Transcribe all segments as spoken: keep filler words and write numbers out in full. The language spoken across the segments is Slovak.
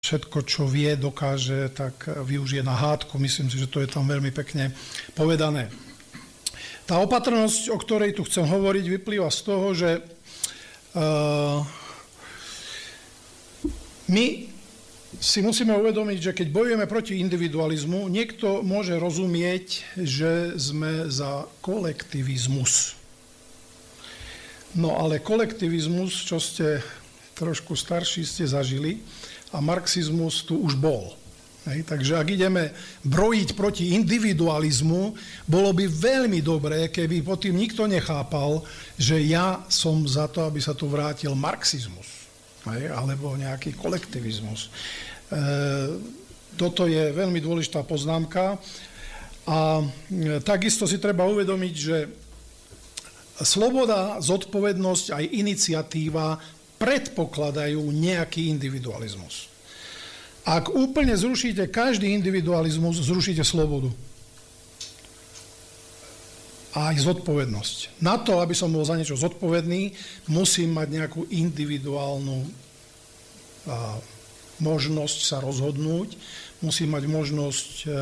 všetko, čo vie, dokáže, tak využije na hádku. Myslím si, že to je tam veľmi pekne povedané. Tá opatrnosť, o ktorej tu chcem hovoriť, vyplýva z toho, že uh, my si musíme uvedomiť, že keď bojujeme proti individualizmu, niekto môže rozumieť, že sme za kolektivizmus. No ale kolektivizmus, čo ste trošku starší, ste zažili, a marxizmus tu už bol. Hej, takže ak ideme brojiť proti individualizmu, bolo by veľmi dobré, keby pod tým nikto nechápal, že ja som za to, aby sa tu vrátil marxizmus, hej, alebo nejaký kolektivizmus. E, toto je veľmi dôležitá poznámka a e, takisto si treba uvedomiť, že sloboda, zodpovednosť aj iniciatíva predpokladajú nejaký individualizmus. Ak úplne zrušíte každý individualizmus, zrušíte slobodu. A aj zodpovednosť. Na to, aby som bol za niečo zodpovedný, musím mať nejakú individuálnu a, možnosť sa rozhodnúť, musím mať možnosť e, e,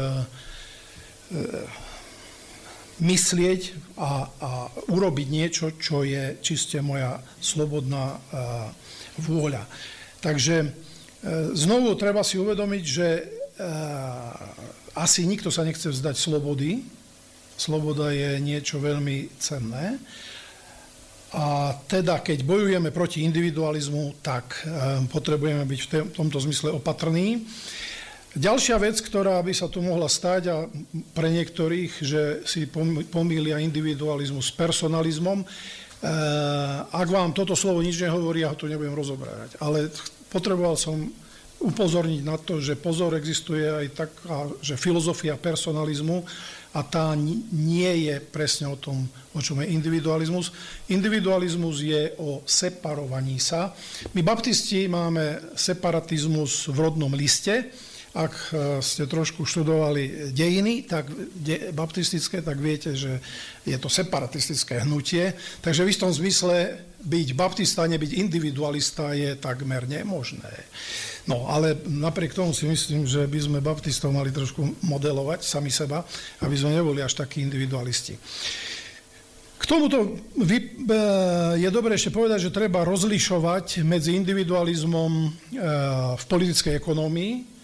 myslieť a, a urobiť niečo, čo je čiste moja slobodná a, vôľa. Takže e, znovu treba si uvedomiť, že e, asi nikto sa nechce vzdať slobody. Sloboda je niečo veľmi cenné. A teda, keď bojujeme proti individualizmu, tak e, potrebujeme byť v tomto zmysle opatrní. Ďalšia vec, ktorá by sa tu mohla stať, a pre niektorých, že si pomýlia individualizmus s personalizmom, ak vám toto slovo nič nehovorí, ja ho tu nebudem rozoberať. Ale potreboval som upozorniť na to, že pozor, existuje aj taká, že filozofia personalizmu a tá nie je presne o tom, o čom je individualizmus. Individualizmus je o separovaní sa. My baptisti máme separatizmus v rodnom liste. Ak ste trošku študovali dejiny, tak de, baptistické, tak viete, že je to separatistické hnutie. Takže v istom zmysle byť baptista, nebyť individualista je takmer nemožné. No, ale napriek tomu si myslím, že by sme baptistov mali trošku modelovať sami seba, aby sme neboli až takí individualisti. K tomuto je dobré ešte povedať, že treba rozlišovať medzi individualizmom v politickej ekonómii.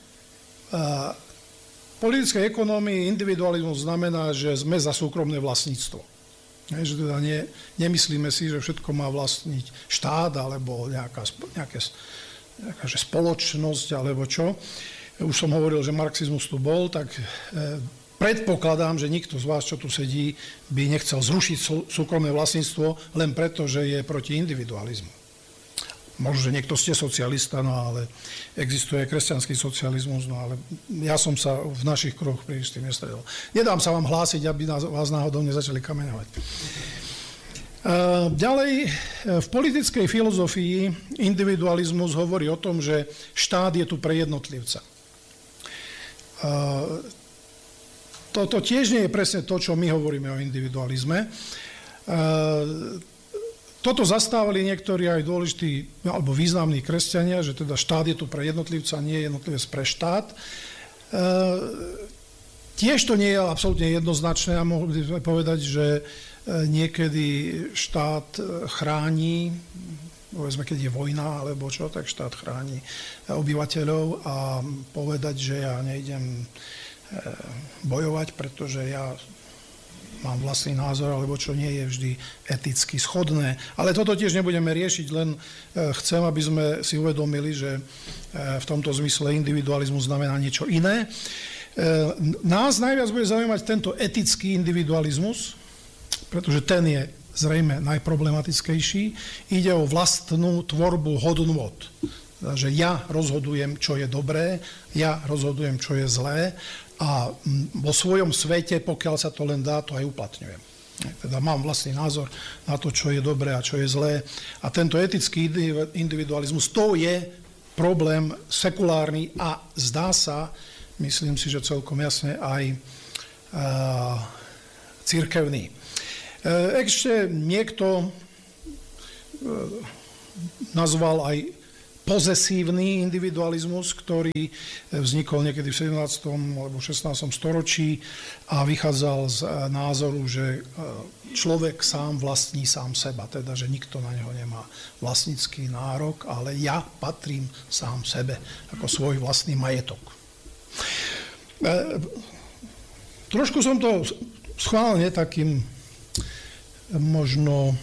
V politickej ekonómii individualizmus znamená, že sme za súkromné vlastníctvo. Že teda nie, nemyslíme si, že všetko má vlastniť štát alebo nejaká, nejaké, nejaká že spoločnosť alebo čo. Už som hovoril, že marxizmus tu bol, tak predpokladám, že nikto z vás, čo tu sedí, by nechcel zrušiť súkromné vlastníctvo len preto, že je proti individualizmu. Možno, že niekto ste socialista, no ale existuje kresťanský socializmus, no ale ja som sa v našich kruhoch príliš s tým nestredol. Nedám sa vám hlásiť, aby vás náhodou nezačali kameňovať. Ďalej, v politickej filozofii individualizmus hovorí o tom, že štát je tu pre jednotlivca. Toto tiež nie je presne to, čo my hovoríme o individualizme. Toto zastávali niektorí aj dôležití alebo významní kresťania, že teda štát je tu pre jednotlivca, nie je jednotlivec pre štát. E, tiež to nie je absolútne jednoznačné a mohli by sme povedať, že niekedy štát chráni, povedzme, keď je vojna alebo čo, tak štát chráni obyvateľov a povedať, že ja nejdem bojovať, pretože ja mám vlastný názor, alebo čo nie je vždy eticky schodné. Ale toto tiež nebudeme riešiť, len chcem, aby sme si uvedomili, že v tomto zmysle individualizmus znamená niečo iné. Nás najviac bude zaujímať tento etický individualizmus, pretože ten je zrejme najproblematickejší. Ide o vlastnú tvorbu hodnôt. Že ja rozhodujem, čo je dobré, ja rozhodujem, čo je zlé, a vo svojom svete, pokiaľ sa to len dá, to aj uplatňujem. Teda mám vlastný názor na to, čo je dobré a čo je zlé. A tento etický individualizmus, to je problém sekulárny a zdá sa, myslím si, že celkom jasne aj uh, cirkevný. Uh, ešte niekto uh, nazval aj pozesívny individualizmus, ktorý vznikol niekedy v sedemnástom alebo šestnástom storočí a vychádzal z názoru, že človek sám vlastní sám seba, teda, že nikto na neho nemá vlastnícky nárok, ale ja patrím sám sebe ako svoj vlastný majetok. Trošku som to schválne takým možno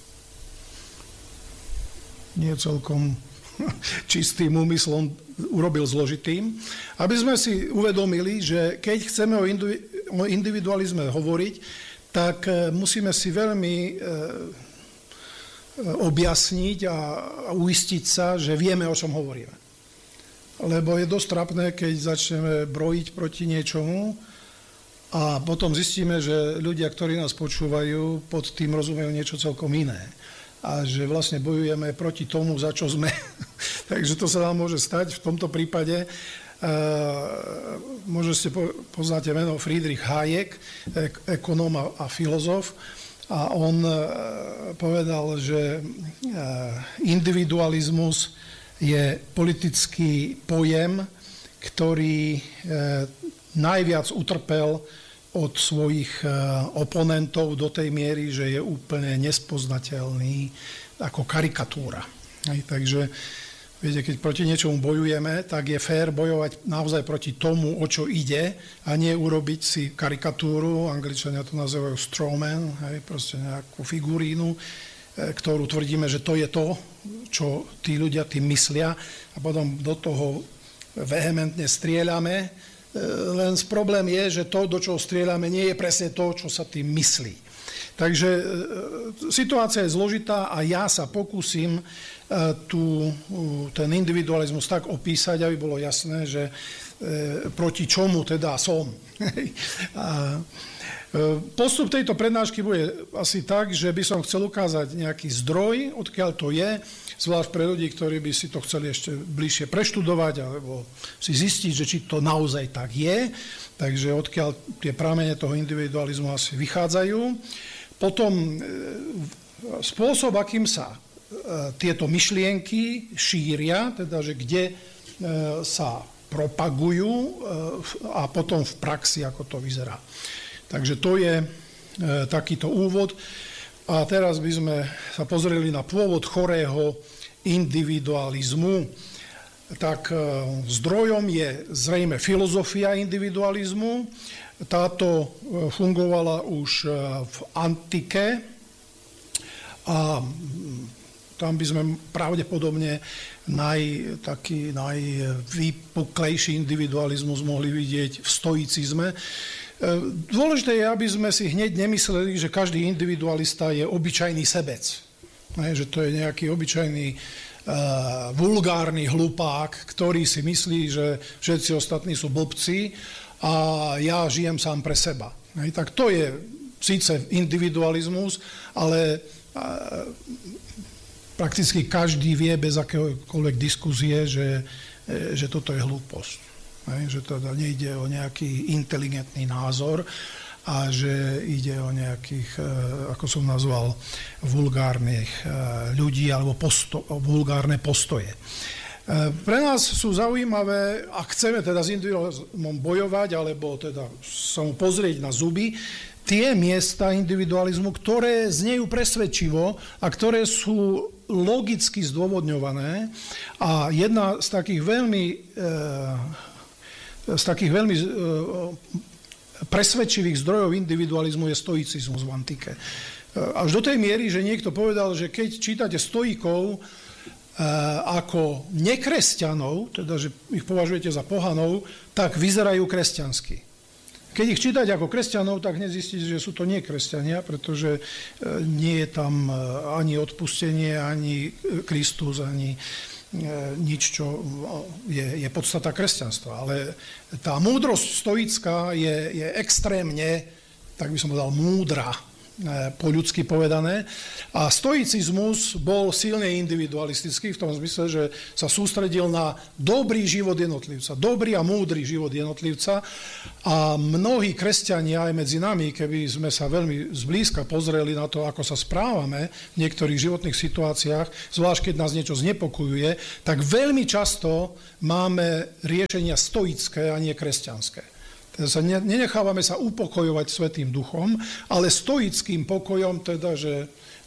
nie celkom čistým úmyslom urobil zložitým, aby sme si uvedomili, že keď chceme o individualizme hovoriť, tak musíme si veľmi objasniť a uistiť sa, že vieme, o čom hovoríme. Lebo je dosť trápne, keď začneme brojiť proti niečomu a potom zistíme, že ľudia, ktorí nás počúvajú, pod tým rozumejú niečo celkom iné. A že vlastne bojujeme proti tomu, za čo sme. Takže to sa nám môže stať v tomto prípade. Možno ste poznáte meno Friedrich Hayek, ekonóm a filozof. A on povedal, že individualizmus je politický pojem, ktorý najviac utrpel od svojich oponentov do tej miery, že je úplne nespoznateľný ako karikatúra. Hej, takže viete, keď proti niečomu bojujeme, tak je fér bojovať naozaj proti tomu, o čo ide, a nie urobiť si karikatúru, Angličania to nazývajú strawman, hej, proste nejakú figurínu, ktorú tvrdíme, že to je to, čo tí ľudia tým myslia, a potom do toho vehementne strieľame. Len problém je, že to, do čoho strieľame, nie je presne to, čo sa tým myslí. Takže situácia je zložitá a ja sa pokúsim tu, ten individualizmus tak opísať, aby bolo jasné, že proti čomu teda som. Postup tejto prednášky bude asi tak, že by som chcel ukázať nejaký zdroj, odkiaľ to je, zvlášť pre ľudí, ktorí by si to chceli ešte bližšie preštudovať alebo si zistiť, že či to naozaj tak je. Takže odkiaľ tie pramene toho individualizmu asi vychádzajú. Potom spôsob, akým sa tieto myšlienky šíria, teda že kde sa propagujú a potom v praxi, ako to vyzerá. Takže to je takýto úvod. A teraz by sme sa pozreli na pôvod chorého individualizmu. Tak zdrojom je zrejme filozofia individualizmu. Táto fungovala už v antike a tam by sme pravdepodobne naj, taký najvýpuklejší individualizmus mohli vidieť v stoicizme. Dôležité je, aby sme si hneď nemysleli, že každý individualista je obyčajný sebec. Že to je nejaký obyčajný uh, vulgárny hlupák, ktorý si myslí, že všetci ostatní sú blbci a ja žijem sám pre seba. Tak to je síce individualizmus, ale uh, prakticky každý vie bez akéhokoľvek diskuzie, že, že toto je hlúposť. Že teda nejde o nejaký inteligentný názor a že ide o nejakých, ako som nazval, vulgárnych ľudí alebo posto, vulgárne postoje. Pre nás sú zaujímavé, ak chceme teda s individualizmom bojovať alebo teda sa mu pozrieť na zuby, tie miesta individualizmu, ktoré znejú presvedčivo a ktoré sú logicky zdôvodňované. A jedna z takých veľmi... E, z takých veľmi presvedčivých zdrojov individualizmu je stoicizmus v antike. Až do tej miery, že niekto povedal, že keď čítate stoikov ako nekresťanov, teda že ich považujete za pohanov, tak vyzerajú kresťansky. Keď ich čítate ako kresťanov, tak nezistíte, že sú to nie kresťania, pretože nie je tam ani odpustenie, ani Kristus, ani nič, čo je, je podstata kresťanstva. Ale tá múdrosť stoická je, je extrémne, tak by som povedal, múdra. po ľudsky povedané. A stoicizmus bol silne individualistický v tom zmysle, že sa sústredil na dobrý život jednotlivca, dobrý a múdry život jednotlivca. A mnohí kresťania aj medzi nami, keby sme sa veľmi zblízka pozreli na to, ako sa správame v niektorých životných situáciách, zvlášť keď nás niečo znepokojuje, tak veľmi často máme riešenia stoické a nie kresťanské. Sa nenechávame sa upokojovať Svätým Duchom, ale stoickým pokojom, teda, že e,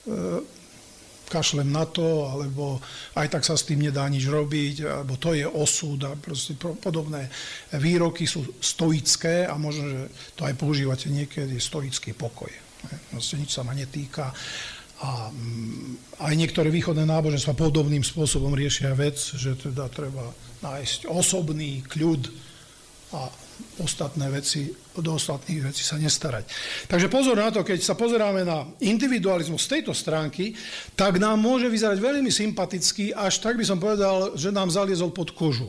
kašlem na to, alebo aj tak sa s tým nedá nič robiť, alebo to je osud a proste podobné výroky sú stoické a možno, že to aj používate niekedy, stoický pokoj. Proste nič sa ma netýka. A aj niektoré východné náboženstva podobným spôsobom riešia vec, že teda treba nájsť osobný kľud a ostatné veci, do ostatných vecí sa nestarať. Takže pozor na to, keď sa pozeráme na individualizmus z tejto stránky, tak nám môže vyzerať veľmi sympatický, až tak by som povedal, že nám zaliezol pod kožu.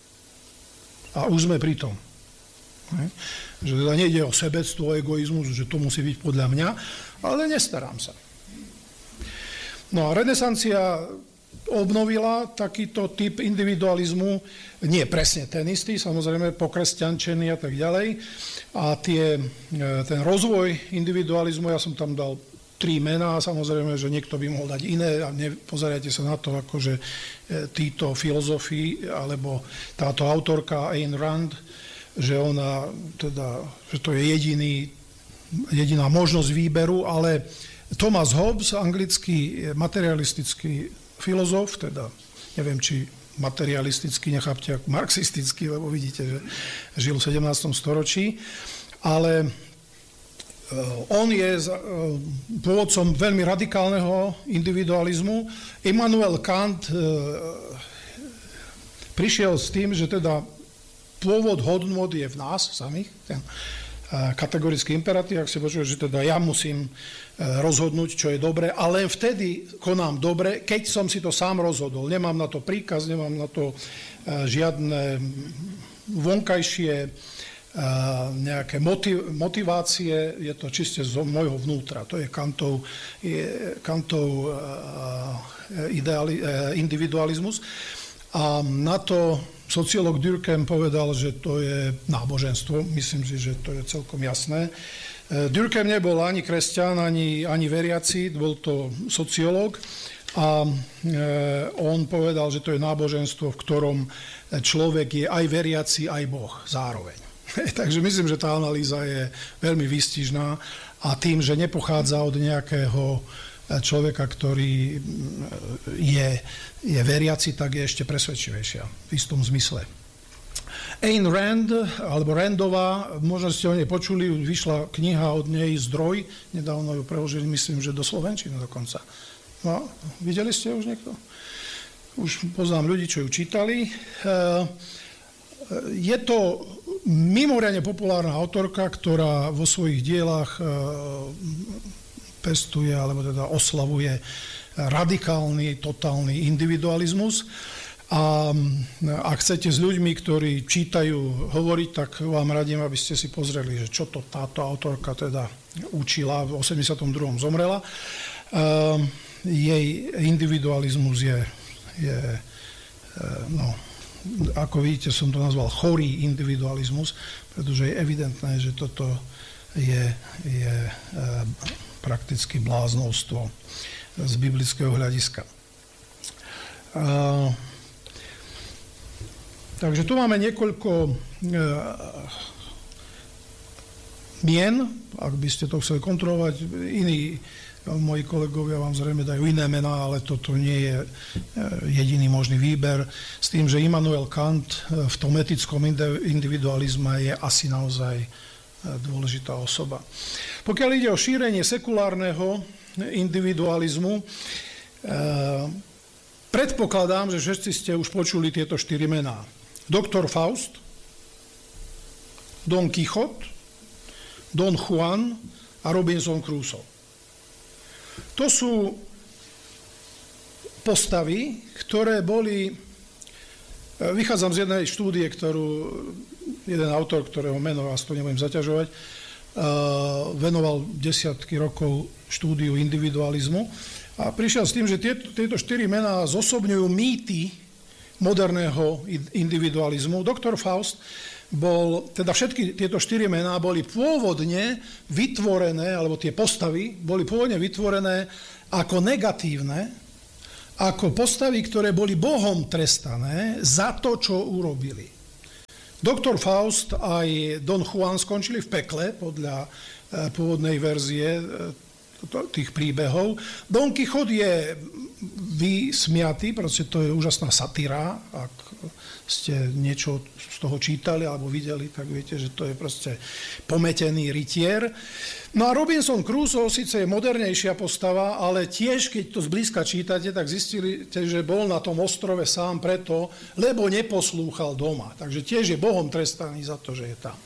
A už sme pri tom. Že teda nejde o sebectvo, o egoizmus, že to musí byť podľa mňa, ale nestarám sa. No a renesancia obnovila takýto typ individualizmu, nie presne ten istý, samozrejme pokresťančený a tak ďalej. A tie, ten rozvoj individualizmu, ja som tam dal tri mená, samozrejme, že niekto by mohol dať iné a nepozerajte sa na to, akože títo filozofii, alebo táto autorka Ayn Rand, že ona, teda, že to je jediný, jediná možnosť výberu, ale Thomas Hobbes, anglický materialistický filozof, teda neviem, či materialistický, nechápte ako marxistický, lebo vidíte, že žil v sedemnástom storočí, ale on je pôvodcom veľmi radikálneho individualizmu. Immanuel Kant prišiel s tým, že teda pôvod hodnôt je v nás samých, ten kategorický imperatív, ak si počuje, že teda ja musím rozhodnúť, čo je dobre, a len vtedy konám dobre, keď som si to sám rozhodol. Nemám na to príkaz, nemám na to žiadne vonkajšie nejaké motivácie, je to čiste z môjho vnútra. To je Kantov, je Kantov ideali, individualizmus. A na to sociológ Durkheim povedal, že to je náboženstvo. Myslím si, že to je celkom jasné. Durkheim nebol ani kresťan, ani, ani veriaci, bol to sociológ. A on povedal, že to je náboženstvo, v ktorom človek je aj veriaci, aj Boh zároveň. Takže myslím, že tá analýza je veľmi výstižná a tým, že nepochádza od nejakého človeka, ktorý je, je veriaci, tak je ešte presvedčivejšia v istom zmysle. Ayn Rand, alebo Randová, možno ste o nej počuli, vyšla kniha od nej Zdroj, nedávno ju preložili, myslím, že do slovenčiny dokonca. No, videli ste už niekto? Už poznám ľudí, čo ju čítali. Je to mimoriadne populárna autorka, ktorá vo svojich dielách pestuje, alebo teda oslavuje radikálny, totálny individualizmus. A ak chcete s ľuďmi, ktorí čítajú, hovoriť, tak vám radím, aby ste si pozreli, že čo to táto autorka teda učila. V osemdesiatom druhom zomrela. Jej individualizmus je, je no, ako vidíte, som to nazval chorý individualizmus, pretože je evidentné, že toto je, je prakticky bláznovstvo z biblického hľadiska. Uh, takže tu máme niekoľko uh, mien, ak by ste to chceli kontrolovať. Iní moji kolegovia vám zrejme dajú iné mená, ale toto nie je jediný možný výber. S tým, že Immanuel Kant v tom etickom individualizme je asi naozaj dôležitá osoba. Pokiaľ ide o šírenie sekulárneho individualizmu, predpokladám, že všetci ste už počuli tieto štyri mená. Doktor Faust, Don Quixote, Don Juan a Robinson Crusoe. To sú postavy, ktoré boli... Vychádzam z jednej štúdie, ktorú jeden autor, ktorého meno vás to nebudem zaťažovať, venoval desiatky rokov štúdiu individualizmu a prišiel s tým, že tieto, tieto štyri mená zosobňujú mýty moderného individualizmu. Doktor Faust bol, teda všetky tieto štyri mená boli pôvodne vytvorené, alebo tie postavy boli pôvodne vytvorené ako negatívne, ako postavy, ktoré boli Bohom trestané za to, čo urobili. Doktor Faust aj Don Juan skončili v pekle, podľa pôvodnej verzie tých príbehov. Don Quixote je vysmiatý, proste to je úžasná satíra, ak ste niečo z toho čítali alebo videli, tak viete, že to je proste pometený rytier. No a Robinson Crusoe síce je modernejšia postava, ale tiež, keď to zblízka čítate, tak zistili, že bol na tom ostrove sám preto, lebo neposlúchal doma. Takže tiež je Bohom trestaný za to, že je tam.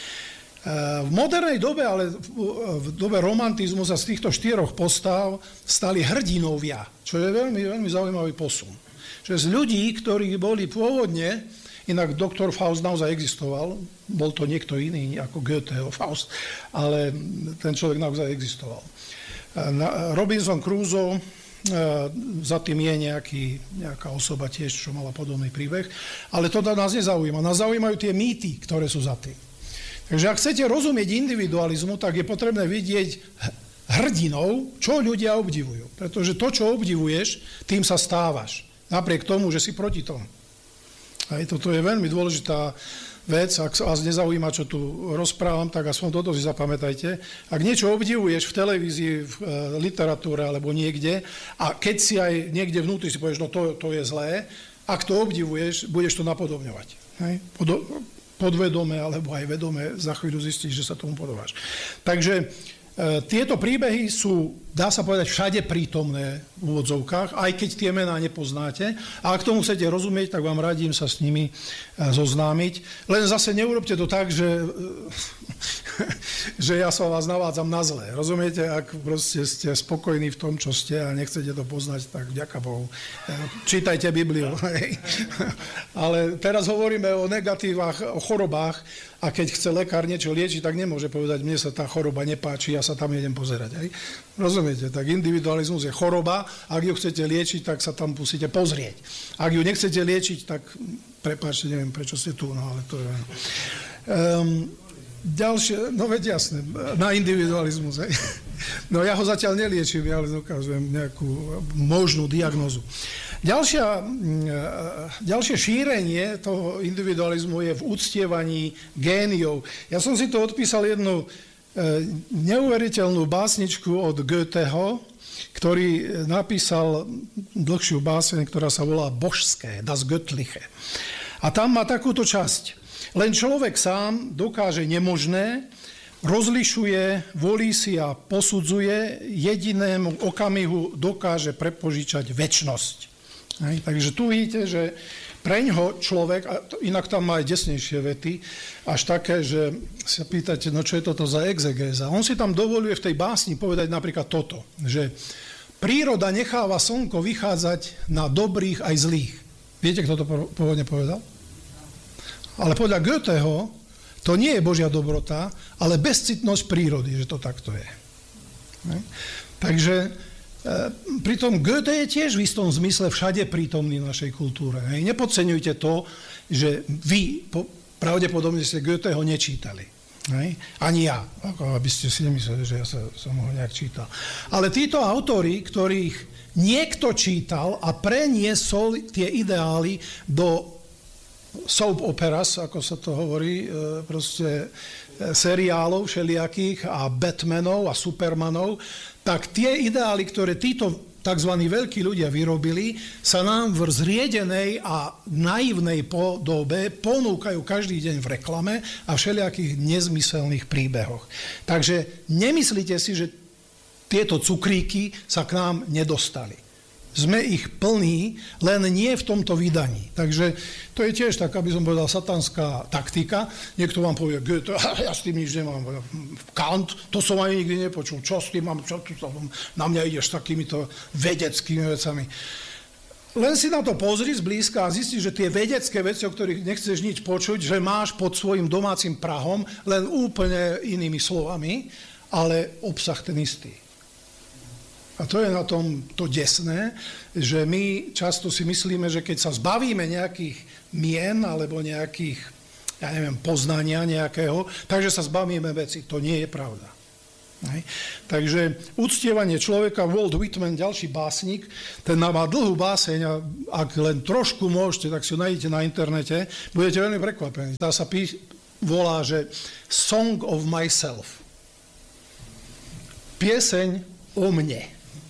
V modernej dobe, ale v dobe romantizmu sa z týchto štyroch postav stali hrdinovia, čo je veľmi, veľmi zaujímavý posun. Že z ľudí, ktorí boli pôvodne, inak doktor Faust naozaj existoval, bol to niekto iný ako Goetheho Faust, ale ten človek naozaj existoval. Robinson Crusoe, za tým je nejaký, nejaká osoba tiež, čo mala podobný príbeh, ale to nás nezaujíma. Nás zaujímajú tie mýty, ktoré sú za tým. Takže ak chcete rozumieť individualizmu, tak je potrebné vidieť hrdinov, čo ľudia obdivujú. Pretože to, čo obdivuješ, tým sa stávaš. Napriek tomu, že si proti tomu. Aj toto je veľmi dôležitá vec. Ak vás nezaujíma, čo tu rozprávam, tak aspoň toto si zapamätajte. Ak niečo obdivuješ v televízii, v literatúre alebo niekde, a keď si aj niekde vnútri si povieš, no to, to je zlé, ak to obdivuješ, budeš to napodobňovať. Hej? Podo- podvedome alebo aj vedome, za chvíľu zistíš, že sa tomu podobáš. Takže e, tieto príbehy sú, dá sa povedať, všade prítomné v úvodzovkách, aj keď tie mená nepoznáte. A ak tomu chcete rozumieť, tak vám radím sa s nimi e, zoznámiť. Len zase neurobte to tak, že, že ja sa vás navádzam na zlé. Rozumiete? Ak proste ste spokojní v tom, čo ste a nechcete to poznať, tak vďaka Bohu. Čítajte Bibliu. Ale teraz hovoríme o negatívach, o chorobách a keď chce lekár niečo liečiť, tak nemôže povedať, mne sa tá choroba nepáči, ja sa tam idem pozerať. Hej? Rozumiete? Tak individualizmus je choroba, ak ju chcete liečiť, tak sa tam musíte pozrieť. Ak ju nechcete liečiť, tak prepáčte, neviem, prečo ste tu, no ale to je... Um, Ďalšie, no veď jasné, na individualizmus. Hej. No ja ho zatiaľ neliečím, ja ale dokazujem nejakú možnú diagnózu. Ďalšia, ďalšie šírenie toho individualizmu je v uctievaní géniov. Ja som si to odpísal jednu neuveriteľnú básničku od Goetheho, ktorý napísal dlhšiu báseň, ktorá sa volá Božské, Das Göttliche. A tam má takúto časť. Len človek sám dokáže nemožné, rozlišuje, volí si a posudzuje, jedinému okamihu dokáže prepožičať večnosť. Hej, takže tu vidíte, že preňho človek, a inak tam má aj desnejšie vety, až také, že sa pýtate, no čo je toto za exegéza. On si tam dovoluje v tej básni povedať napríklad toto, že príroda necháva slnko vychádzať na dobrých aj zlých. Viete, kto to pôvodne povedal? Ale podľa Goetheho to nie je Božia dobrota, ale bezcitnosť prírody, že to takto je. Ne? Takže e, pritom Goethe je tiež v istom zmysle všade prítomný v našej kultúre. Hej? Nepodceňujte to, že vy po, pravdepodobne ste Goetheho nečítali. Hej? Ani ja, ako aby ste si nemysleli, že ja sa, som ho nejak čítal. Ale títo autori, ktorých niekto čítal a preniesol tie ideály do soap operas, ako sa to hovorí, proste seriálov všelijakých a Batmanov a Supermanov, tak tie ideály, ktoré títo tzv. Veľkí ľudia vyrobili, sa nám v zriedenej a naivnej podobe ponúkajú každý deň v reklame a všelijakých nezmyselných príbehoch. Takže nemyslíte si, že tieto cukríky sa k nám nedostali. Sme ich plní, len nie v tomto vydaní. Takže to je tiež tak, aby som povedal, satanská taktika. Niekto vám povie, Goethe, ja s tým nič nemám. Kant, to som ani nikdy nepočul. Čo s tým mám? Čo tu na mňa ideš s takýmito vedeckými vecami? Len si na to pozri zblízka a zistíš, že tie vedecké veci, o ktorých nechceš nič počuť, že máš pod svojim domácim prahom len úplne inými slovami, ale obsah ten istý. A to je na tom to desné, že my často si myslíme, že keď sa zbavíme nejakých mien alebo nejakých, ja neviem, poznania nejakého, takže sa zbavíme veci. To nie je pravda. Hej. Takže uctievanie človeka, Walt Whitman, ďalší básnik, ten má dlhú báseň a ak len trošku môžete, tak si ju nájdete na internete, budete veľmi prekvapení. Tá sa pí, volá, že Song of Myself. Pieseň o mne.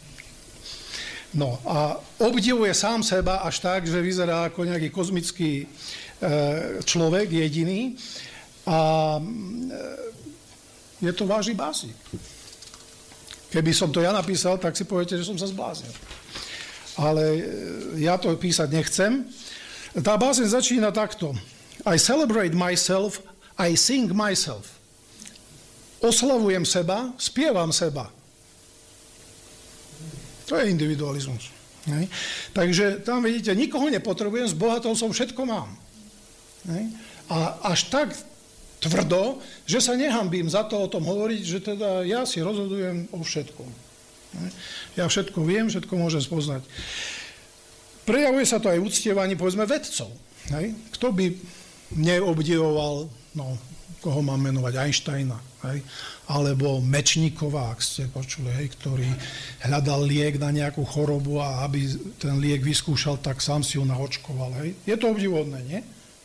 No a obdivuje sám seba až tak, že vyzerá ako nejaký kozmický e, človek jediný a e, je to vážny básnik. Keby som to ja napísal, tak si poviete, že som sa zbláznil. Ale ja to písať nechcem. Tá báseň začína takto. I celebrate myself, I sing myself. Oslavujem seba, spievam seba. To je individualizmus. Hej. Takže tam vidíte, nikoho nepotrebujem, s Bohatom som všetko mám. Hej. A až tak tvrdo, že sa nehambím za to o tom hovoriť, že teda ja si rozhodujem o všetkom. Ja všetko viem, všetko môžem spoznať. Prejavuje sa to aj v uctievaní, povedzme, vedcov. Hej? Kto by neobdivoval, no, koho mám menovať, Einsteina, hej? Alebo Mečníková, ak ste počuli, hej, ktorý hľadal liek na nejakú chorobu a aby ten liek vyskúšal, tak sám si ho naočkoval. Hej? Je to obdivodné, nie?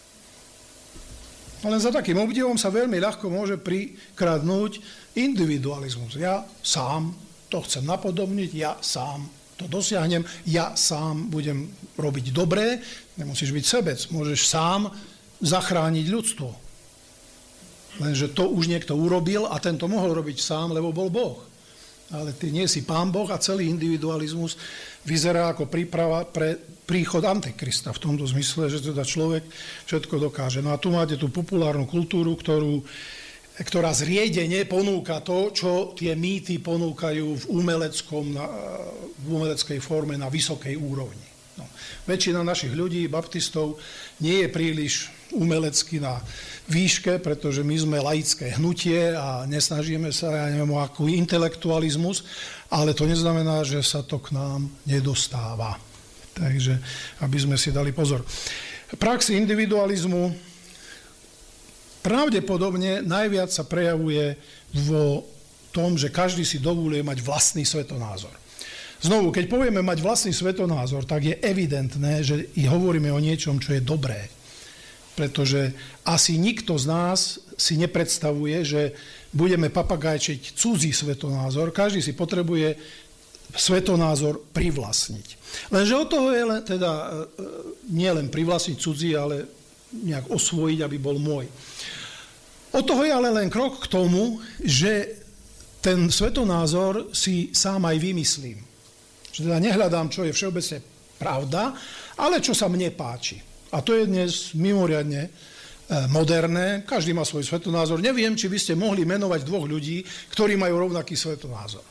Ale za takým obdivom sa veľmi ľahko môže prikradnúť individualizmus. Ja sám to chcem napodobniť, ja sám to dosiahnem, ja sám budem robiť dobré, nemusíš byť sebec, môžeš sám zachrániť ľudstvo. Lenže to už niekto urobil a ten to mohol robiť sám, lebo bol Boh. Ale ty nie si Pán Boh a celý individualizmus vyzerá ako príprava pre príchod Antikrista v tomto zmysle, že teda človek všetko dokáže. No a tu máte tú populárnu kultúru, ktorú, ktorá zriedene ponúka to, čo tie mýty ponúkajú v, umeleckom, v umeleckej forme na vysokej úrovni. No. Väčšina našich ľudí, baptistov, nie je príliš umelecky na výške, pretože my sme laické hnutie a nesnažíme sa, ja neviem, o aký intelektualizmus, ale to neznamená, že sa to k nám nedostáva. Takže, aby sme si dali pozor. Prax individualizmu pravdepodobne najviac sa prejavuje vo tom, že každý si dovoluje mať vlastný svetonázor. Znovu, keď povieme mať vlastný svetonázor, tak je evidentné, že i hovoríme o niečom, čo je dobré. Pretože asi nikto z nás si nepredstavuje, že budeme papagajčiť cudzí svetonázor. Každý si potrebuje svetonázor privlastniť. Lenže od toho je len, teda nie len privlastniť cudzí, ale nejak osvojiť, aby bol môj. Od toho je ale len krok k tomu, že ten svetonázor si sám aj vymyslím. Že teda nehľadám, čo je všeobecne pravda, ale čo sa mne páči. A to je dnes mimoriadne moderné. Každý má svoj svetonázor. Neviem, či by ste mohli menovať dvoch ľudí, ktorí majú rovnaký svetonázor.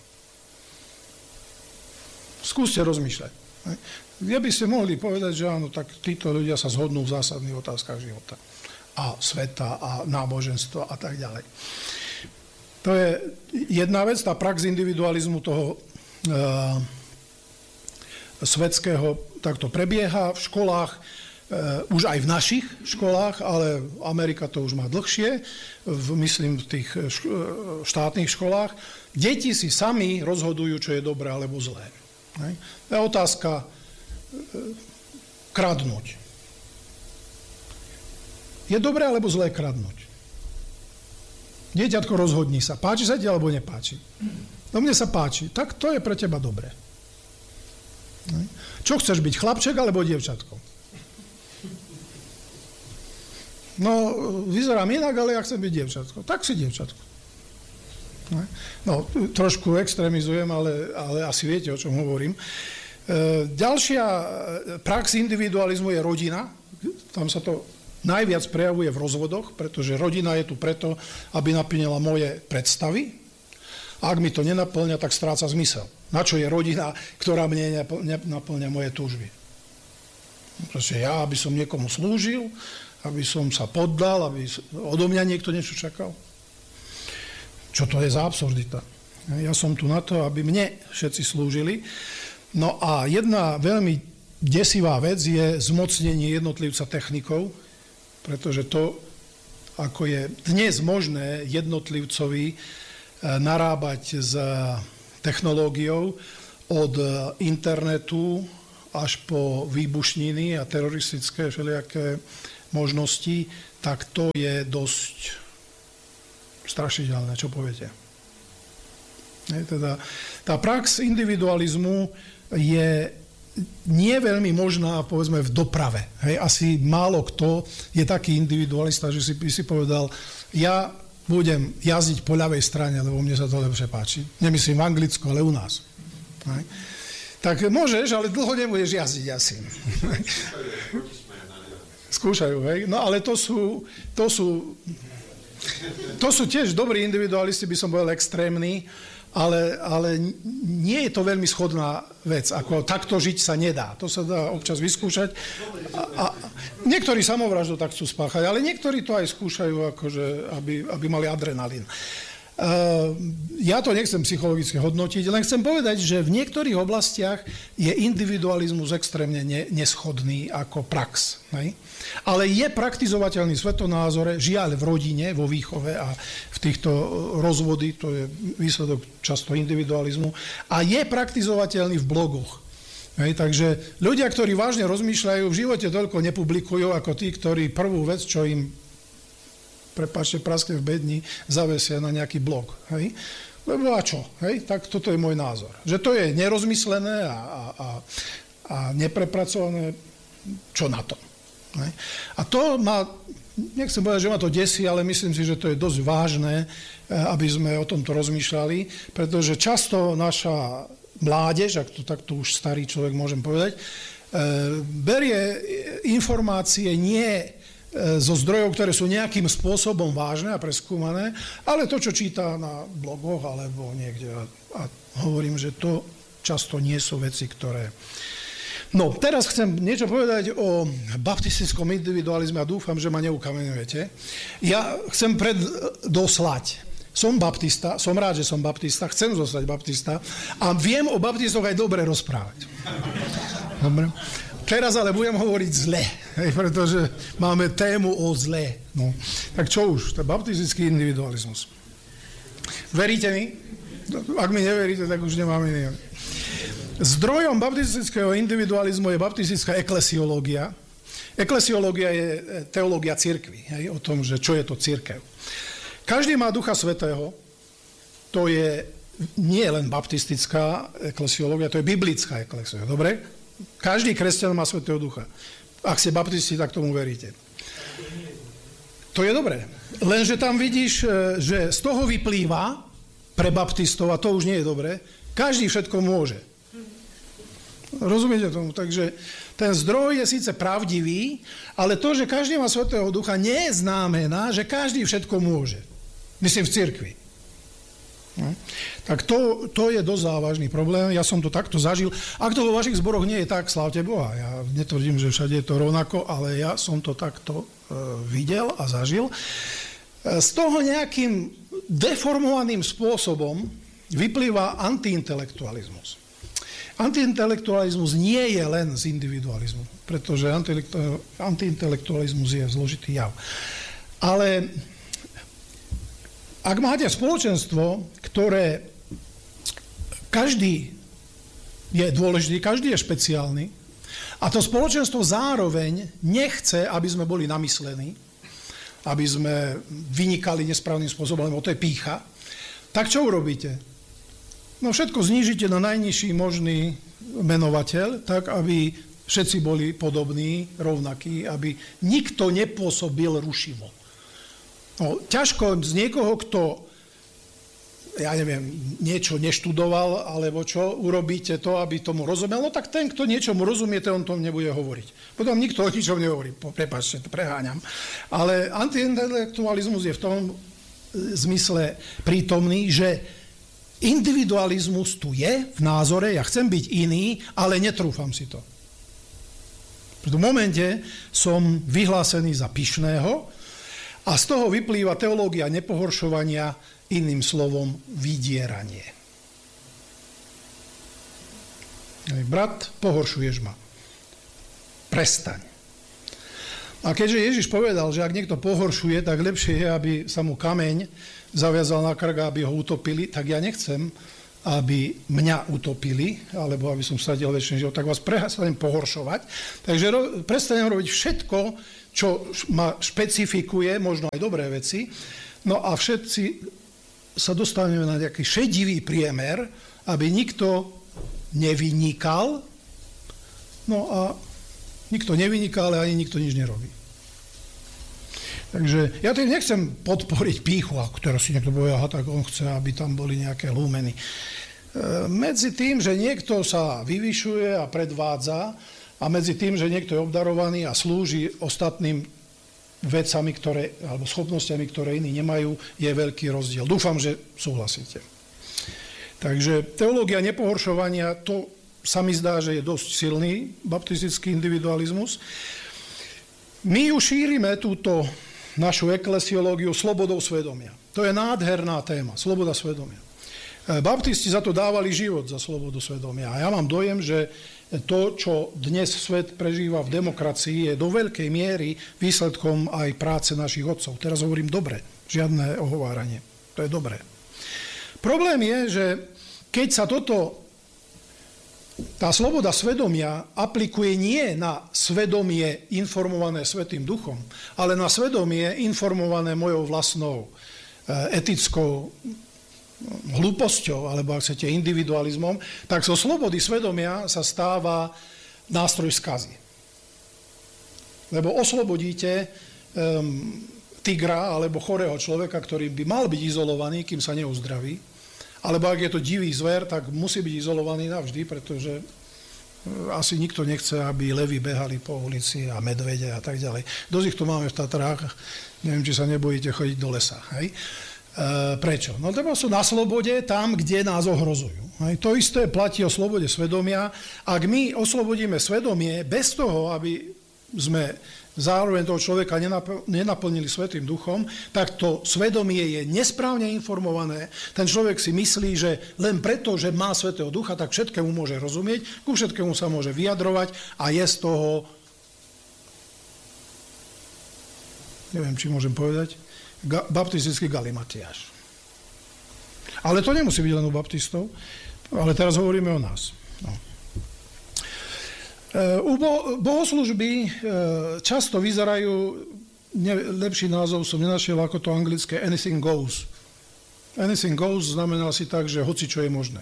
Skúste rozmýšľať. Kde by ste mohli povedať, že áno, tak títo ľudia sa zhodnú v zásadných otázkach života a sveta a náboženstva a tak ďalej. To je jedna vec, tá prax individualizmu toho e, svetského takto prebieha v školách, e, už aj v našich školách, ale Amerika to už má dlhšie, v, myslím v tých šk- štátnych školách. Deti si sami rozhodujú, čo je dobré alebo zlé. Hej. To je otázka e, kradnúť. Je dobré alebo zlé kradnúť? Dieťatko, rozhodni sa. Páči sa ti alebo nepáči? No mne sa páči. Tak to je pre teba dobré. Hej. Čo chceš byť, chlapček alebo dievčatko? No, vyzerám inak, ale ja chcem byť dievčatko. Tak si dievčatko. No, trošku extrémizujem, ale, ale asi viete, o čom hovorím. E, ďalšia prax individualizmu je rodina. Tam sa to najviac prejavuje v rozvodoch, pretože rodina je tu preto, aby naplnila moje predstavy. A ak mi to nenaplňa, tak stráca zmysel. Na čo je rodina, ktorá mne nenaplňa moje túžby? Proste ja, aby som niekomu slúžil, aby som sa poddal, aby odo mňa niekto niečo čakal. Čo to je za absurdita? Ja som tu na to, aby mne všetci slúžili. No a jedna veľmi desivá vec je zmocnenie jednotlivca technikou, pretože to, ako je dnes možné jednotlivcovi narábať s technológiou od internetu až po výbušniny a teroristické všelijaké možnosti, tak to je dosť strašidelné, čo poviete. Je teda, tá prax individualizmu je nie veľmi možná, povedzme, v doprave. Hej, asi málo kto je taký individualista, že si, si povedal, ja budem jazdiť po ľavej strane, lebo mne sa to lepšie páči. Nemyslím v Anglicku, ale u nás. Hej. Tak môžeš, ale dlho nebudeš jazdiť asi. Skúšajú, hej? No ale to sú, to sú, to sú tiež dobrí individualisti, by som povedal extrémni, ale, ale nie je to veľmi schodná vec. Ako takto žiť sa nedá. To sa dá občas vyskúšať. A, a niektorí samovraždu tak chcú spáchať, ale niektorí to aj skúšajú, akože, aby, aby mali adrenalín. Uh, ja to nechcem psychologicky hodnotiť, len chcem povedať, že v niektorých oblastiach je individualizmus extrémne ne, neschodný ako prax. Hej? Ale je praktizovateľný v svetonázore, žiaľ v rodine, vo výchove a v týchto rozvody, to je výsledok často individualizmu, a je praktizovateľný v blogoch. Hej? Takže ľudia, ktorí vážne rozmýšľajú, v živote toľko nepublikujú ako tí, ktorí prvú vec, čo im prepáčte, praskne v bedni, zavesia na nejaký blog. Hej? Lebo a čo? Hej? Tak toto je môj názor. Že to je nerozmyslené a, a, a, a neprepracované, čo na to. Hej? A to ma, nechcem povedať, že ma to desí, ale myslím si, že to je dosť vážne, aby sme o tomto rozmýšľali, pretože často naša mládež, ak to takto už starý človek môžem povedať, berie informácie nie zo zdrojov, ktoré sú nejakým spôsobom vážne a preskúmané, ale to, čo číta na blogoch alebo niekde. A, a hovorím, že to často nie sú veci, ktoré... No, teraz chcem niečo povedať o baptistickom individualizme a dúfam, že ma neukameňujete. Ja chcem preddoslať. Som baptista, som rád, že som baptista, chcem zostať baptista a viem o baptistoch aj dobre rozprávať. Dobre? Teraz ale budem hovoriť zle, hej, pretože máme tému o zle. No. Tak čo už? To je baptistický individualizmus. Veríte mi? Ak mi neveríte, tak už nemám iný. Zdrojom baptistického individualizmu je baptistická eklesiológia. Eklesiológia je teológia cirkvi, hej, o tom, že čo je to cirkev. Každý má Ducha Svätého, to je nie len baptistická eklesiológia, to je biblická eklesiológia, dobre? Každý kresťan má Svätého Ducha. Ak ste baptisti, tak tomu veríte. To je dobré. Lenže tam vidíš, že z toho vyplýva pre baptistov, a to už nie je dobré, každý všetko môže. Rozumiete tomu? Takže ten zdroj je síce pravdivý, ale to, že každý má Svätého Ducha, neznamená, že každý všetko môže. Myslím v cirkvi. No. Tak to, to je dosť závažný problém, ja som to takto zažil. Ak to vo vašich zboroch nie je tak, slávte Boha. Ja netvrdím, že všade je to rovnako, ale ja som to takto e, videl a zažil. E, z toho nejakým deformovaným spôsobom vyplýva antiintelektualizmus. Antiintelektualizmus nie je len z individualizmu, pretože antiintelektualizmus je zložitý jav. Ale ak máte spoločenstvo, ktoré každý je dôležitý, každý je špeciálny a to spoločenstvo zároveň nechce, aby sme boli namyslení, aby sme vynikali nesprávnym spôsobom, lebo to je pýcha, tak čo urobíte? No všetko znížite na najnižší možný menovateľ, tak aby všetci boli podobní, rovnakí, aby nikto nepôsobil rušivo. No, ťažko z niekoho, kto, ja neviem, niečo neštudoval, alebo čo, urobíte to, aby tomu rozumel, no tak ten, kto niečomu rozumiete, on tomu nebude hovoriť. Potom nikto o ničom nehovorí, prepáčte, to preháňam. Ale antiintelektualizmus je v tom zmysle prítomný, že individualizmus tu je v názore, ja chcem byť iný, ale netrúfam si to. V tom momente som vyhlásený za pyšného a z toho vyplýva teológia nepohoršovania, iným slovom vydieranie. Brat, pohoršuješ ma. Prestaň. A keďže Ježiš povedal, že ak niekto pohoršuje, tak lepšie je, aby sa mu kameň zaviazal na krk, aby ho utopili, tak ja nechcem, aby mňa utopili, alebo aby som sadil večný život, tak vás prestanem pohoršovať. Takže ro- prestanem robiť všetko, čo ma špecifikuje, možno aj dobré veci, no a všetci sa dostaneme na nejaký šedivý priemer, aby nikto nevynikal, no a nikto nevyniká, ale ani nikto nič nerobí. Takže ja tým nechcem podporiť pýchu, a ktorá si niekto povie, aha, tak on chce, aby tam boli nejaké lúmeny. E, medzi tým, že niekto sa vyvyšuje a predvádza, a medzi tým, že niekto je obdarovaný a slúži ostatným vecami, ktoré, alebo schopnosťami, ktoré iní nemajú, je veľký rozdiel. Dúfam, že súhlasíte. Takže teológia nepohoršovania, to sa mi zdá, že je dosť silný baptistický individualizmus. My ju šírime, túto našu eklesiológiu, slobodou svedomia. To je nádherná téma, sloboda svedomia. Baptisti za to dávali život, za slobodu svedomia. A ja mám dojem, že to, čo dnes svet prežíva v demokracii, je do veľkej miery výsledkom aj práce našich otcov. Teraz hovorím dobre, žiadne ohováranie. To je dobré. Problém je, že keď sa toto, tá sloboda svedomia aplikuje nie na svedomie informované Svätým Duchom, ale na svedomie informované mojou vlastnou etickou hlúposťou, alebo ak chcete individualizmom, tak zo slobody svedomia sa stáva nástroj skazy. Lebo oslobodíte um, tigra alebo chorého človeka, ktorý by mal byť izolovaný, kým sa neuzdraví, alebo ak je to divý zver, tak musí byť izolovaný navždy, pretože asi nikto nechce, aby levy behali po ulici a medvede a tak ďalej. Dosť ich tu máme v Tatrách, neviem, či sa nebojíte chodiť do lesa. Hej? E, prečo? No lebo sú na slobode tam, kde nás ohrozujú. Hej? To isté platí o slobode svedomia. Ak my oslobodíme svedomie bez toho, aby sme zároveň toho človeka nenaplnili Svätým Duchom, tak to svedomie je nesprávne informované. Ten človek si myslí, že len preto, že má Svätého Ducha, tak všetkému môže rozumieť, ku všetkému sa môže vyjadrovať a je z toho, neviem, či môžem povedať, ga, baptistický galimatiáš. Ale to nemusí byť len u baptistov, ale teraz hovoríme o nás. No. U bohoslužby často vyzerajú, lepší názov som nenašiel ako to anglické anything goes. Anything goes znamená si tak, že hoci čo je možné.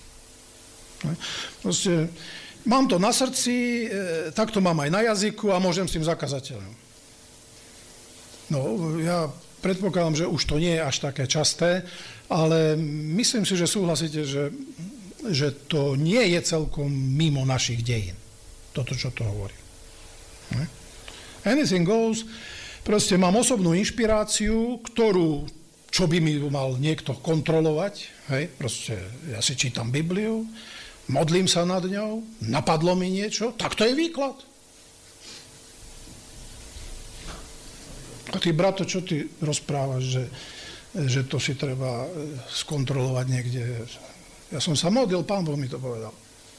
Proste, mám to na srdci, tak to mám aj na jazyku a môžem s tým zakazateľom. No, ja predpokladám, že už to nie je až také časté, ale myslím si, že súhlasíte, že, že to nie je celkom mimo našich dejín. Toto, čo to hovorí. Anything goes, proste mám osobnú inšpiráciu, ktorú, čo by mi mal niekto kontrolovať, hej, proste ja si čítam Bibliu, modlím sa nad ňou, napadlo mi niečo, tak to je výklad. A ty, brato, čo ty rozprávaš, že, že to si treba skontrolovať niekde? Ja som sa modlil, Pán Boh mi to povedal.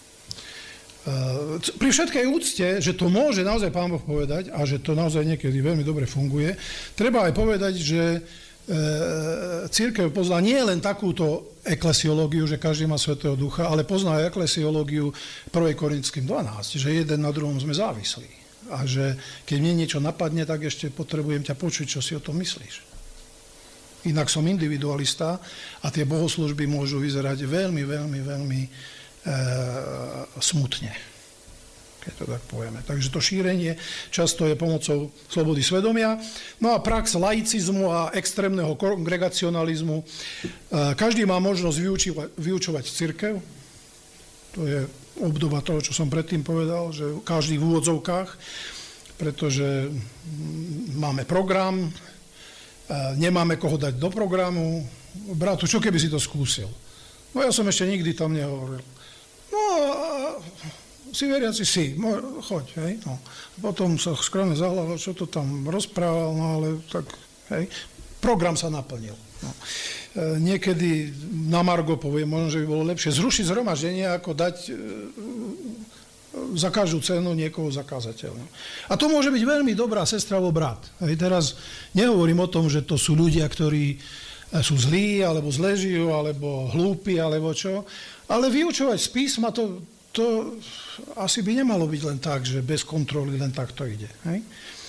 Pri všetkej úcte, že to môže naozaj Pán Boh povedať a že to naozaj niekedy veľmi dobre funguje, treba aj povedať, že cirkev pozná nie len takúto eklesiológiu, že každý má Svätého Ducha, ale pozná aj eklesiológiu prvej Korinským dvanásť, že jeden na druhom sme závislí. A že keď mne niečo napadne, tak ešte potrebujem ťa počuť, čo si o tom myslíš. Inak som individualista a tie bohoslužby môžu vyzerať veľmi, veľmi, veľmi E, smutne, keď to tak povieme. Takže to šírenie často je pomocou slobody svedomia. No a prax laicizmu a extrémneho kongregacionalizmu. E, každý má možnosť vyučovať, vyučovať cirkev. To je obdoba toho, čo som predtým povedal, že každý v úvodzovkách, pretože máme program, e, nemáme koho dať do programu. Bratu, čo keby si to skúsil? No ja som ešte nikdy tam nehovoril. No, si veriaci, si, choď, hej, no. Potom sa skromne zahľadal, čo to tam rozprával, no ale tak, hej, program sa naplnil. No. E, niekedy na margo poviem, možno, že by bolo lepšie zrušiť zhromaždenie, ako dať e, za každú cenu niekoho zakázateľa. A to môže byť veľmi dobrá sestra alebo brat. Hej, teraz nehovorím o tom, že to sú ľudia, ktorí sú zlí, alebo zle žijú, alebo hlúpi, alebo čo. Ale vyučovať z písma, to, to asi by nemalo byť len tak, že bez kontroly len tak to ide. Hej?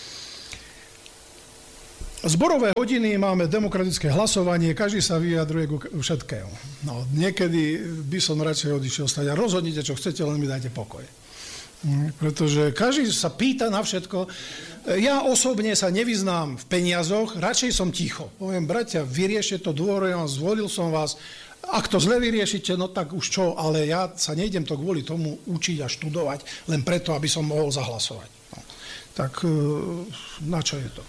Zborové hodiny, máme demokratické hlasovanie, každý sa vyjadruje ku všetkému. No, niekedy by som radšej odišiel stať a rozhodnite, čo chcete, len mi dajte pokoj. Pretože každý sa pýta na všetko. Ja osobne sa nevyznám v peniazoch, radšej som ticho. Poviem, bratia, vyriešte to dôverujem, zvolil som vás. Ak to zle vyriešite, no tak už čo, ale ja sa nejdem to kvôli tomu učiť a študovať, len preto, aby som mohol zahlasovať. No. Tak na čo je to?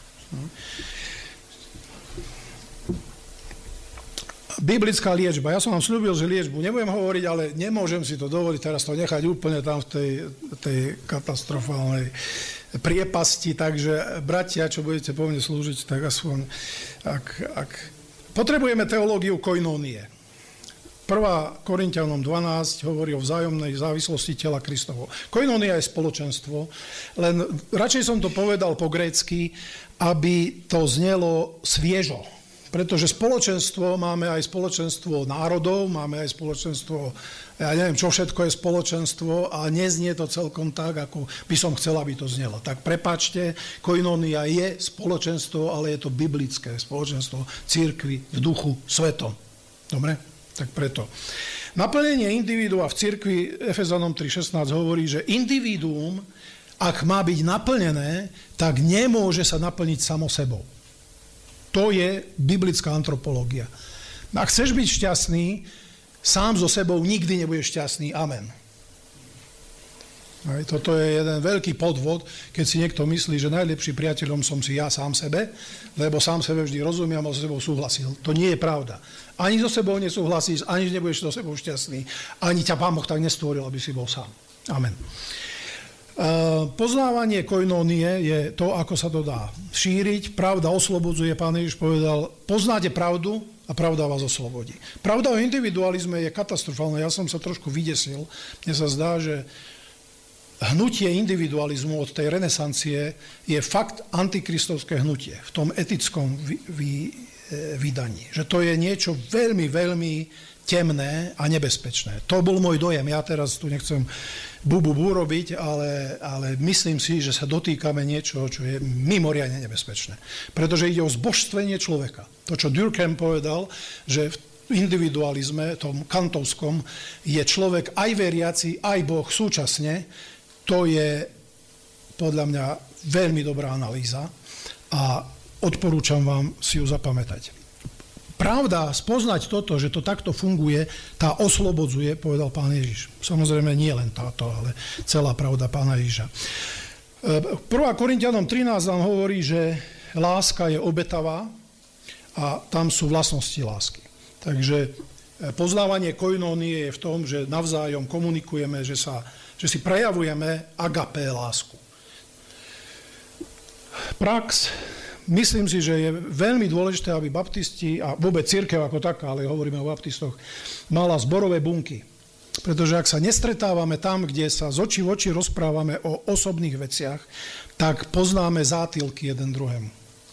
Biblická liečba. Ja som vám slúbil, že liečbu nebudem hovoriť, ale nemôžem si to dovoliť teraz to nechať úplne tam v tej, tej katastrofálnej priepasti. Takže, bratia, čo budete po mne slúžiť, tak aspoň, ak, ak... Potrebujeme teológiu koinónie. prvá Korinťanom dvanásť hovorí o vzájomnej závislosti tela Kristovo. Koinónia je spoločenstvo, len radšej som to povedal po grécky, aby to znelo sviežo. Pretože spoločenstvo, máme aj spoločenstvo národov, máme aj spoločenstvo, ja neviem, čo všetko je spoločenstvo a neznie to celkom tak, ako by som chcel, aby to znelo. Tak prepáčte, koinónia je spoločenstvo, ale je to biblické spoločenstvo cirkvi v duchu svetom. Dobre? Tak preto. Naplnenie individua v cirkvi Efezanom tri šestnásť hovorí, že individuum, ak má byť naplnené, tak nemôže sa naplniť samo sebou. To je biblická antropológia. Ak chceš byť šťastný, sám so sebou nikdy nebudeš šťastný. Amen. Aj toto je jeden veľký podvod, keď si niekto myslí, že najlepší priateľom som si ja sám sebe, lebo sám sebe vždy rozumiem a so sebou súhlasil. To nie je pravda. Ani so sebou nesúhlasíš, ani nebudeš so sebou šťastný, ani ťa Pán Boh tak nestvoril, aby si bol sám. Amen. Poznávanie koinónie je to, ako sa to dá šíriť. Pravda oslobodzuje, Pán Ježiš povedal, poznáte pravdu a pravda vás oslobodí. Pravda o individualizme je katastrofálna. Ja som sa trošku vydesil. Mne sa zdá, že hnutie individualizmu od tej renesancie je fakt antikristovské hnutie v tom etickom vy, vy, vydaní. Že to je niečo veľmi, veľmi temné a nebezpečné. To bol môj dojem. Ja teraz tu nechcem bu-bu robiť, ale, ale myslím si, že sa dotýkame niečo, čo je mimoriadne nebezpečné. Pretože ide o zbožstvenie človeka. To, čo Durkheim povedal, že v individualizme, tom kantovskom, je človek aj veriaci, aj Boh súčasne, to je podľa mňa veľmi dobrá analýza a odporúčam vám si ju zapamätať. Pravda, spoznať toto, že to takto funguje, tá oslobodzuje, povedal Pán Ježiš. Samozrejme nie len táto, ale celá pravda Pána Ježiša. prvá Korinťanom trinásť nám hovorí, že láska je obetavá a tam sú vlastnosti lásky. Takže poznávanie koinónie je v tom, že navzájom komunikujeme, že, sa, že si prejavujeme agapé lásku. Prax. Myslím si, že je veľmi dôležité, aby baptisti, a vôbec cirkev ako taká, ale hovoríme o baptistoch, mala zborové bunky. Pretože ak sa nestretávame tam, kde sa z očí v oči rozprávame o osobných veciach, tak poznáme zátilky jeden druhému.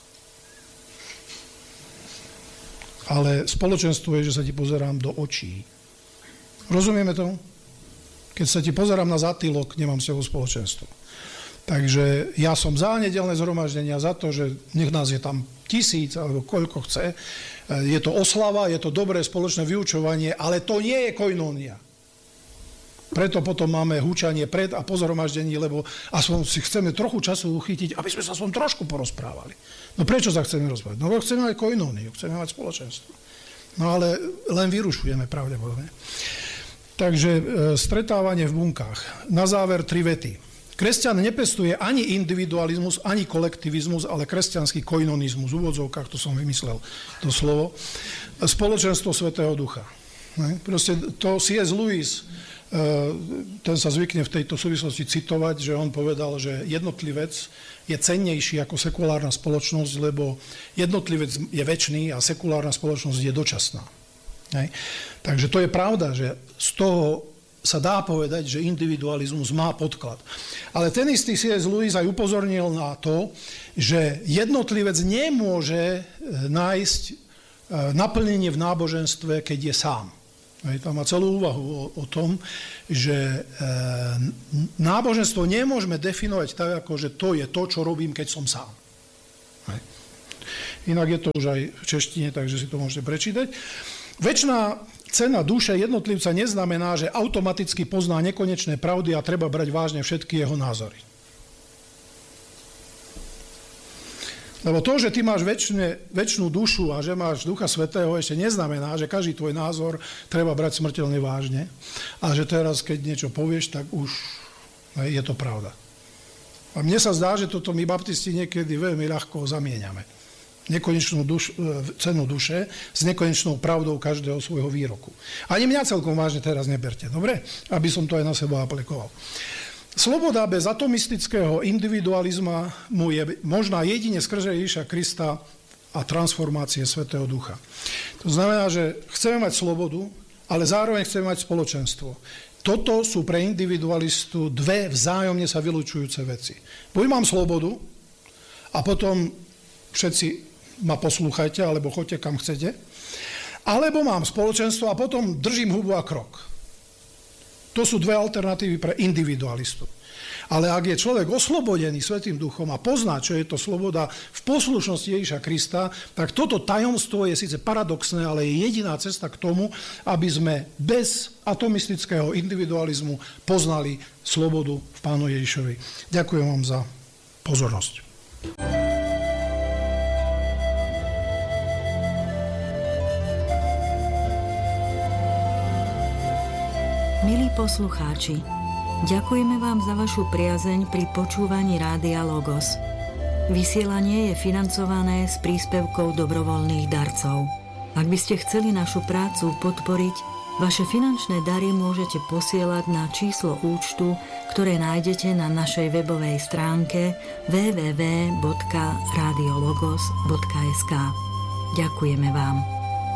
Ale spoločenstvo je, že sa ti pozerám do očí. Rozumieme tomu? Keď sa ti pozerám na zátylok, nemám s tebou spoločenstvo. Takže ja som za nedeľné zhromaždenia, za to, že nech nás je tam tisíc, alebo koľko chce. Je to oslava, je to dobré spoločné vyučovanie, ale to nie je koinónia. Preto potom máme húčanie pred a po zhromaždení, lebo aspoň si chceme trochu času uchytiť, aby sme sa aspoň trošku porozprávali. No prečo sa chceme rozprávať? No chceme mať koinóniu, chceme mať spoločenstvo. No ale len vyrušujeme pravdepodobne. Takže e, stretávanie v bunkách. Na záver tri vety. Kresťan nepestuje ani individualizmus, ani kolektivizmus, ale kresťanský koinonizmus. V úvodzovkách to som vymyslel, to slovo. Spoločenstvo Svätého Ducha. Proste to C S. Lewis ten sa zvykne v tejto súvislosti citovať, že on povedal, že jednotlivec je cennejší ako sekulárna spoločnosť, lebo jednotlivec je večný a sekulárna spoločnosť je dočasná. Hej. Takže to je pravda, že z toho sa dá povedať, že individualizmus má podklad. Ale ten istý C S. Lewis aj upozornil na to, že jednotlivec nemôže nájsť naplnenie v náboženstve, keď je sám. Tam má celú úvahu o, o tom, že e, náboženstvo nemôžeme definovať tak, ako že to je to, čo robím, keď som sám. Hej. Inak je to už aj v češtine, takže si to môžete prečítať. Večná cena duše jednotlivca neznamená, že automaticky pozná nekonečné pravdy a treba brať vážne všetky jeho názory. Lebo to, že ty máš večne, večnú dušu a že máš Ducha Svätého, ešte neznamená, že každý tvoj názor treba brať smrteľne vážne a že teraz, keď niečo povieš, tak už je to pravda. A mne sa zdá, že toto my baptisti niekedy veľmi ľahko zamieňame. Nekonečnú duš, cenu duše s nekonečnou pravdou každého svojho výroku. Ani mňa celkom vážne teraz neberte, dobre? Aby som to aj na seba aplikoval. Sloboda bez atomistického individualizma mu je možná jedine skrze Ježiša Krista a transformácie Svätého Ducha. To znamená, že chceme mať slobodu, ale zároveň chceme mať spoločenstvo. Toto sú pre individualistu dve vzájomne sa vylučujúce veci. Buď mám slobodu a potom všetci ma poslúchajte, alebo choďte kam chcete, alebo mám spoločenstvo a potom držím hubu a krok. To sú dve alternatívy pre individualistu. Ale ak je človek oslobodený Svätým Duchom a pozná, čo je to sloboda v poslušnosti Ježiša Krista, tak toto tajomstvo je síce paradoxné, ale je jediná cesta k tomu, aby sme bez atomistického individualizmu poznali slobodu v Pánu Ježišovi. Ďakujem vám za pozornosť. Milí poslucháči, ďakujeme vám za vašu priazeň pri počúvaní Rádia Logos. Vysielanie je financované z príspevkov dobrovoľných darcov. Ak by ste chceli našu prácu podporiť, vaše finančné dary môžete posielať na číslo účtu, ktoré nájdete na našej webovej stránke w w w bodka radiologos bodka es ka. Ďakujeme vám.